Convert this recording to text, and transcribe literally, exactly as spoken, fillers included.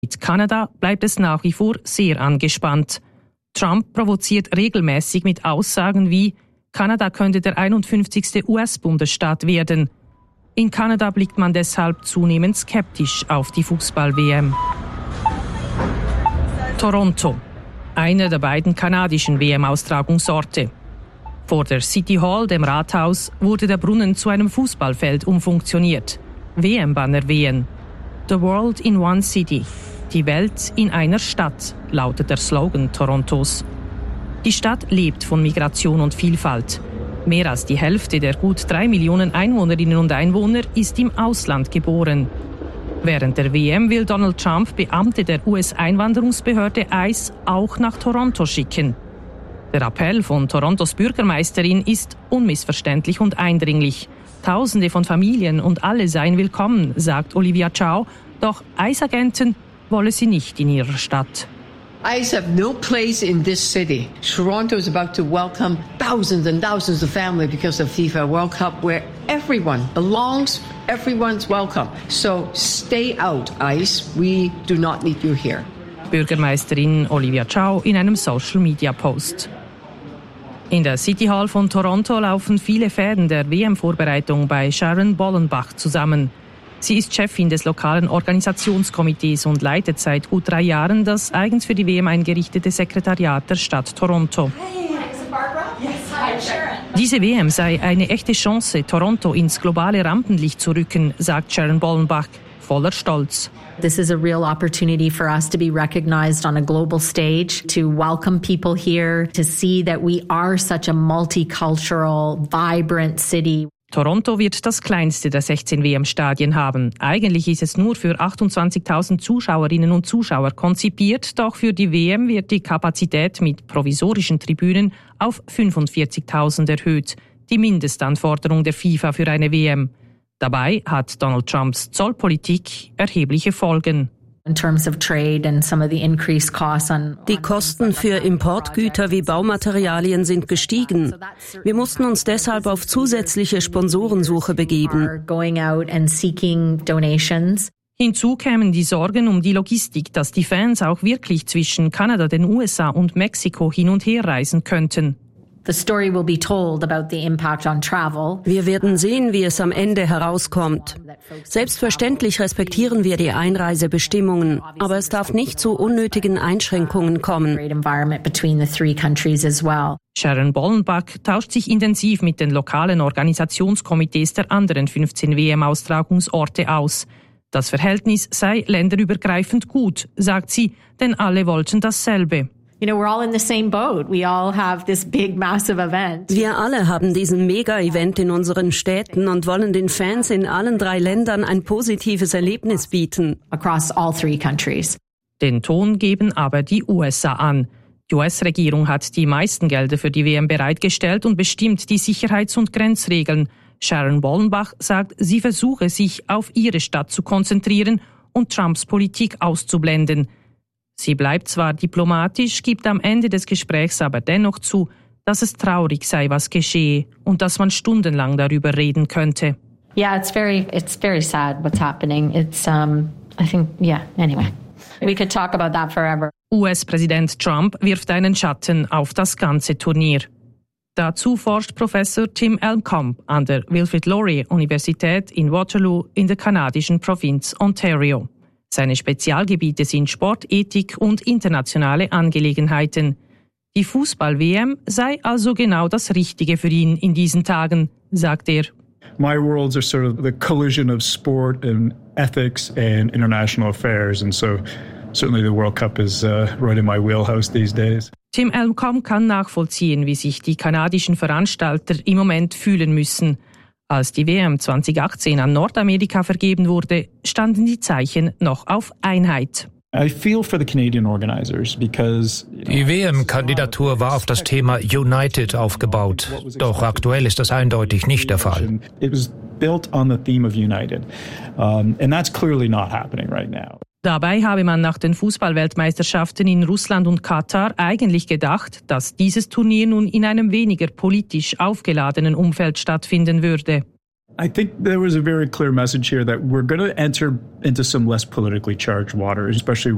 Mit Kanada bleibt es nach wie vor sehr angespannt. Trump provoziert regelmäßig mit Aussagen wie Kanada könnte der einundfünfzigste U S-Bundesstaat werden. In Kanada blickt man deshalb zunehmend skeptisch auf die Fußball-W M. Toronto, einer der beiden kanadischen W M-Austragungsorte. Vor der City Hall, dem Rathaus, wurde der Brunnen zu einem Fußballfeld umfunktioniert. W M-Banner wehen. The World in One City. Die Welt in einer Stadt, lautet der Slogan Torontos. Die Stadt lebt von Migration und Vielfalt. Mehr als die Hälfte der gut drei Millionen Einwohnerinnen und Einwohner ist im Ausland geboren. Während der W M will Donald Trump Beamte der U S-Einwanderungsbehörde I C E auch nach Toronto schicken. Der Appell von Torontos Bürgermeisterin ist unmissverständlich und eindringlich. Tausende von Familien und alle seien willkommen, sagt Olivia Chow, doch I C E-Agenten wolle sie nicht in ihrer Stadt. I C E have no place in this city. Toronto is about to welcome thousands and thousands of families because of FIFA World Cup, where everyone belongs, everyone's welcome. So stay out, I C E. We do not need you here. Bürgermeisterin Olivia Chow in einem Social-Media-Post. In der City Hall von Toronto laufen viele Fäden der W M-Vorbereitung bei Sharon Bollenbach zusammen. Sie ist Chefin des lokalen Organisationskomitees und leitet seit gut drei Jahren das eigens für die W M eingerichtete Sekretariat der Stadt Toronto. Hey, is it Barbara? Yes, hi, Sharon. Diese W M sei eine echte Chance, Toronto ins globale Rampenlicht zu rücken, sagt Sharon Bollenbach, voller Stolz. This is a real opportunity for us to be recognized on a global stage, to welcome people here, to see that we are such a multicultural, vibrant city. Toronto wird das kleinste der sechzehn W M-Stadien haben. Eigentlich ist es nur für achtundzwanzigtausend Zuschauerinnen und Zuschauer konzipiert, doch für die W M wird die Kapazität mit provisorischen Tribünen auf fünfundvierzigtausend erhöht, die Mindestanforderung der FIFA für eine W M. Dabei hat Donald Trumps Zollpolitik erhebliche Folgen. In terms of trade and some of the increased costs on Die Kosten für Importgüter wie Baumaterialien sind gestiegen. Wir mussten uns deshalb auf zusätzliche Sponsorensuche begeben. going out and seeking donations. Hinzu kämen die Sorgen um die Logistik, dass die Fans auch wirklich zwischen Kanada, den U S A und Mexiko hin und her reisen könnten. The story will be told about the impact on travel. Wir werden sehen, wie es am Ende herauskommt. Selbstverständlich respektieren wir die Einreisebestimmungen, aber es darf nicht zu unnötigen Einschränkungen kommen. Sharon Bollenbach tauscht sich intensiv mit den lokalen Organisationskomitees der anderen fünfzehn W M-Austragungsorte aus. Das Verhältnis sei länderübergreifend gut, sagt sie, denn alle wollten dasselbe. You know, we're all in the same boat. We all have this big, massive event. Wir alle haben diesen Mega-Event in unseren Städten und wollen den Fans in allen drei Ländern ein positives Erlebnis bieten. Across all three countries. Den Ton geben aber die U S A an. Die U S-Regierung hat die meisten Gelder für die W M bereitgestellt und bestimmt die Sicherheits- und Grenzregeln. Sharon Bollenbach sagt, sie versuche, sich auf ihre Stadt zu konzentrieren und Trumps Politik auszublenden. Sie bleibt zwar diplomatisch, gibt am Ende des Gesprächs aber dennoch zu, dass es traurig sei, was geschehe und dass man stundenlang darüber reden könnte. Yeah, it's very, it's very sad what's happening. It's, um, I think, yeah, anyway. We could talk about that forever. U S-Präsident Trump wirft einen Schatten auf das ganze Turnier. Dazu forscht Professor Tim Elmcombe an der Wilfrid Laurier Universität in Waterloo in der kanadischen Provinz Ontario. Seine Spezialgebiete sind Sportethik und internationale Angelegenheiten. Die Fußball-W M sei also genau das Richtige für ihn in diesen Tagen, sagt er. My worlds are sort of the collision of sport and ethics and international affairs, and so certainly the World Cup is uh, right in my wheelhouse these days. Tim Elmcombe kann nachvollziehen, wie sich die kanadischen Veranstalter im Moment fühlen müssen. Als die W M zwanzig achtzehn an Nordamerika vergeben wurde, standen die Zeichen noch auf Einheit. I feel for the Canadian organizers because Die W M-Kandidatur war auf das Thema United aufgebaut. Doch aktuell ist das eindeutig nicht der Fall. It was built on the theme of united, um, and that's clearly not happening right now. Dabei habe man nach den Fußballweltmeisterschaften in Russland und Katar eigentlich gedacht, dass dieses Turnier nun in einem weniger politisch aufgeladenen Umfeld stattfinden würde. I think there was a very clear message here that we're going to enter into some less politically charged water, especially